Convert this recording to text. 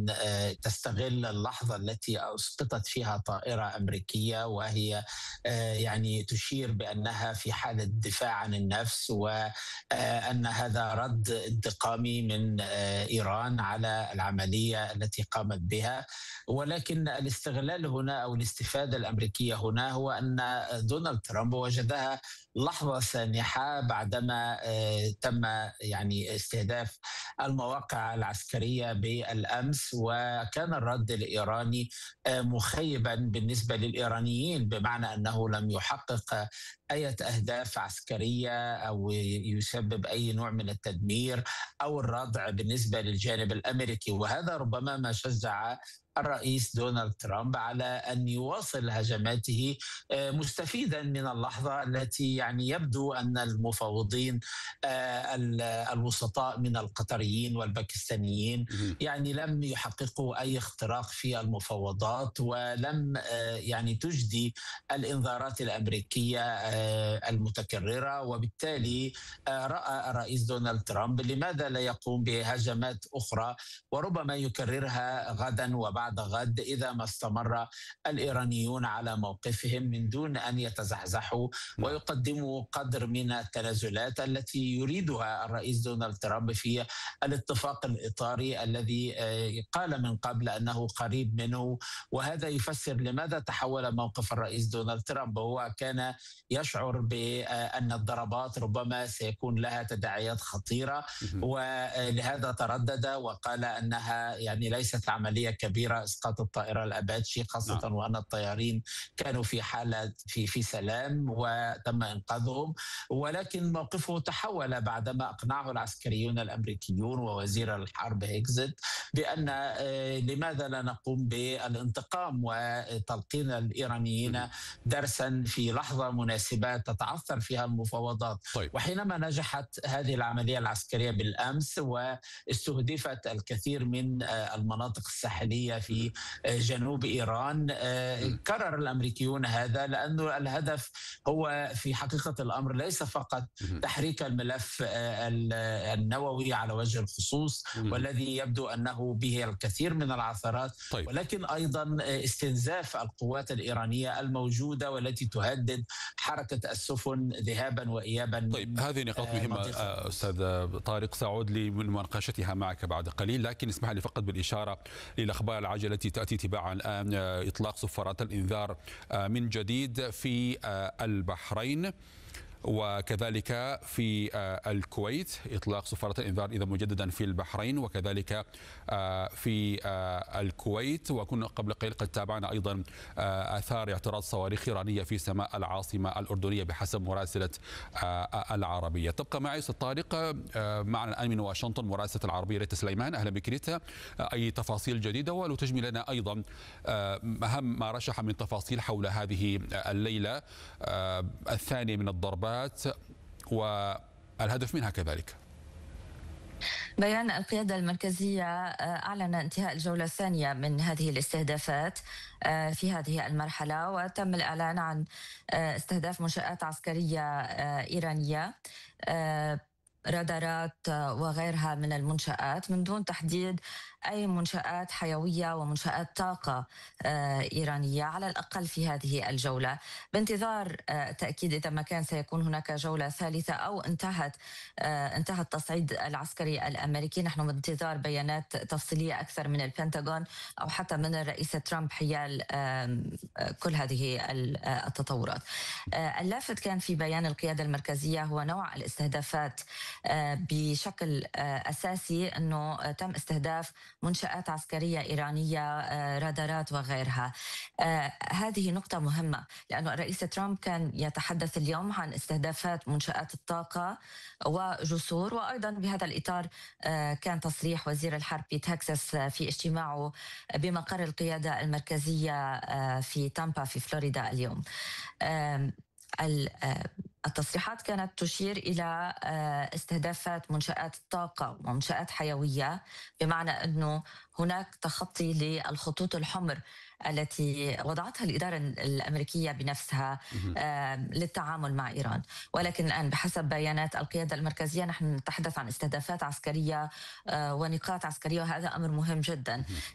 أن تستغل اللحظة التي أسقطت فيها طائرة أمريكية، وهي يعني تشير بأنها في حالة دفاع عن النفس، وأن هذا رد انتقامي من إيران على العملية التي قامت بها. ولكن الاستغلال هنا أو الاستفادة الأمريكية هنا هو أن دونالد ترامب وجدها لحظة سانحة بعدما تم يعني استهداف المواقع العسكرية بالأمس، وكان الرد الإيراني مخيبا بالنسبة للإيرانيين، بمعنى أنه لم يحقق أي أهداف عسكرية أو يسبب أي نوع من التدمير أو الردع بالنسبة للجانب الأمريكي. وهذا ربما ما شجع الرئيس دونالد ترامب على أن يواصل هجماته، مستفيدا من اللحظة التي يعني يبدو أن المفاوضين الوسطاء من القطريين والباكستانيين يعني لم يحققوا أي اختراق في المفاوضات، ولم يعني تجدي الإنذارات الأمريكية المتكررة. وبالتالي رأى الرئيس دونالد ترامب لماذا لا يقوم بهجمات أخرى وربما يكررها غدا وبعد غد إذا ما استمر الإيرانيون على موقفهم من دون أن يتزحزحوا ويقدموا قدر من التنازلات التي يريدها الرئيس دونالد ترامب في الاتفاق الإطاري الذي قال من قبل أنه قريب منه. وهذا يفسر لماذا تحول موقف الرئيس دونالد ترامب. هو كان يشعر بأن الضربات ربما سيكون لها تداعيات خطيرة، ولهذا تردد وقال أنها يعني ليست عملية كبيرة إسقاط الطائرة الأباتشي، خاصة وأن الطيارين كانوا في حالة في سلام وتم إنقاذهم. ولكن موقفه تحول بعدما أقنعه العسكريون الأمريكيون ووزير الحرب هيكزت بأن لماذا لا نقوم بالانتقام وتلقين الإيرانيين درسا في لحظة مناسبة تتعثر فيها المفاوضات. طيب. وحينما نجحت هذه العملية العسكرية بالأمس واستهدفت الكثير من المناطق الساحلية في جنوب إيران، كرر الأمريكيون هذا، لأنه الهدف هو في حقيقة الأمر ليس فقط تحريك الملف النووي على وجه الخصوص والذي يبدو أنه به الكثير من العثرات، طيب. ولكن أيضا استنزاف القوات الإيرانية الموجودة والتي تهدد حركة السفن ذهابا وإيابا. طيب، هذه نقاط مهمة أستاذ طارق، سأعود لمناقشتها معك بعد قليل، لكن اسمح لي فقط بالإشارة للأخبار العاجلة التي تأتي تباعا الآن. إطلاق صفارات الإنذار من جديد في البحرين، وكذلك في الكويت إطلاق صفارة الإنذار إذا مجددا في البحرين وكذلك في الكويت. وكنا قبل قليل قد تابعنا أيضا آثار اعتراض صواريخ إيرانية في سماء العاصمة الأردنية بحسب مراسلة العربية. تبقى معي أستاذ طارق، معنا الآن من واشنطن مراسلة العربية ريتا سليمان. أهلا بك ريتا. أي تفاصيل جديدة ولو تجمل لنا أيضا أهم ما رشح من تفاصيل حول هذه الليلة الثانية من الضربات والهدف منها كذلك؟ بيان القيادة المركزية أعلن انتهاء الجولة الثانية من هذه الاستهدافات في هذه المرحلة، وتم الإعلان عن استهداف منشآت عسكرية إيرانية، رادارات وغيرها من المنشآت، من دون تحديد أي منشآت حيوية ومنشآت طاقة إيرانية على الأقل في هذه الجولة، بانتظار تأكيد إذا ما كان سيكون هناك جولة ثالثة أو انتهى التصعيد العسكري الأمريكي. نحن بانتظار بيانات تفصيلية أكثر من البنتاغون أو حتى من الرئيس ترامب حيال كل هذه التطورات. اللافت كان في بيان القيادة المركزية هو نوع الاستهدافات بشكل أساسي، أنه تم استهداف منشآت عسكرية إيرانية، رادارات وغيرها. هذه نقطة مهمة، لأنه الرئيس ترامب كان يتحدث اليوم عن استهدافات منشآت الطاقة وجسور، وأيضا بهذا الإطار كان تصريح وزير الحرب في تكساس في اجتماعه بمقر القيادة المركزية في تامبا في فلوريدا اليوم. التصريحات كانت تشير إلى استهدافات منشآت الطاقة ومنشآت حيوية، بمعنى أنه هناك تخطي للخطوط الحمر التي وضعتها الإدارة الأمريكية بنفسها للتعامل مع إيران. ولكن الآن بحسب بيانات القيادة المركزية نحن نتحدث عن استهدافات عسكرية ونقاط عسكرية، وهذا أمر مهم جدا،